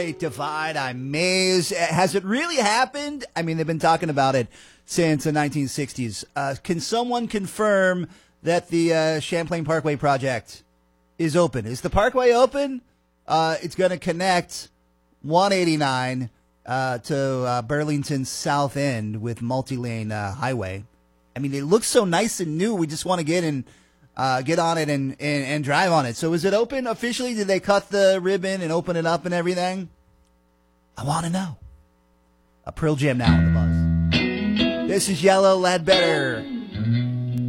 Great Divide. I'm amazed. Has it really happened? I mean, they've been talking about it since the 1960s. Can someone confirm that the Champlain Parkway project is open? Is the parkway open? It's going to connect 189 to Burlington's south end with multi-lane highway. I mean, it looks so nice and new. We just want to get on it and drive on it. So is it open officially? Did they cut the ribbon and open it up and everything? I want to know. A Pearl Jam now on the buzz. This is Yellow Ledbetter.